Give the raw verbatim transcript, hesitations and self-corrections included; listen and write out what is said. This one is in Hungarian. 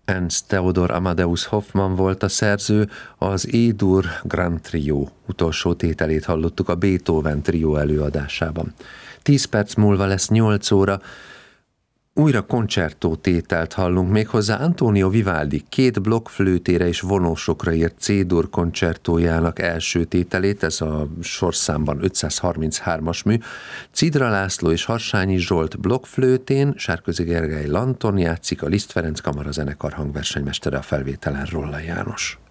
Ernst Theodor Amadeus Hoffmann volt a szerző, az E-dur Grand Trio utolsó tételét hallottuk a Beethoven Trio előadásában. Tíz perc múlva lesz nyolc óra, újra koncertó tételt hallunk, méghozzá Antonio Vivaldi két blokkflőtére és vonósokra írt C-dur koncertójának első tételét, ez a sorszámban ötszázharminchárom-as mű. Cidra László és Harsányi Zsolt blokkflőtén, Sárközi Gergely lanton játszik, a Liszt Ferenc Kamara zenekar hangversenymestere, a felvételen Rolla János.